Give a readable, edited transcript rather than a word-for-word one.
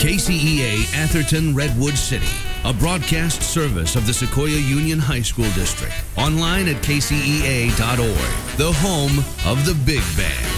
KCEA Atherton Redwood City, a broadcast service of the Sequoia Union High School District. Online at kcea.org, the home of the Big Band.